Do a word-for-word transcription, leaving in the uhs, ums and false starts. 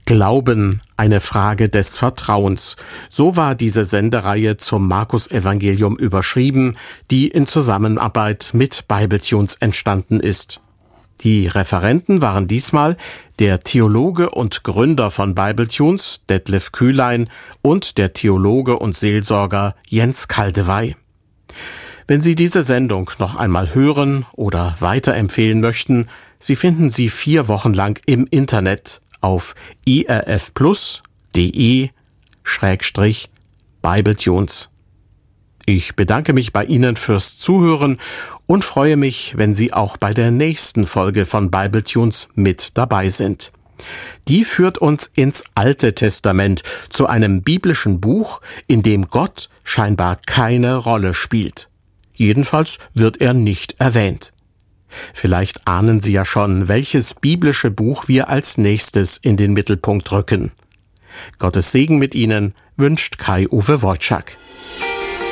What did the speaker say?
Glauben, eine Frage des Vertrauens. So war diese Sendereihe zum Markus-Evangelium überschrieben, die in Zusammenarbeit mit Bibletunes entstanden ist. Die Referenten waren diesmal der Theologe und Gründer von Bibletunes, Detlef Kühlein, und der Theologe und Seelsorger Jens Kaldewey. Wenn Sie diese Sendung noch einmal hören oder weiterempfehlen möchten, Sie finden sie vier Wochen lang im Internet auf i r f plus punkt d e Schrägstrich Bibletunes. Ich bedanke mich bei Ihnen fürs Zuhören und freue mich, wenn Sie auch bei der nächsten Folge von Bibletunes mit dabei sind. Die führt uns ins Alte Testament, zu einem biblischen Buch, in dem Gott scheinbar keine Rolle spielt. Jedenfalls wird er nicht erwähnt. Vielleicht ahnen Sie ja schon, welches biblische Buch wir als nächstes in den Mittelpunkt rücken. Gottes Segen mit Ihnen wünscht Kai-Uwe Wojczak.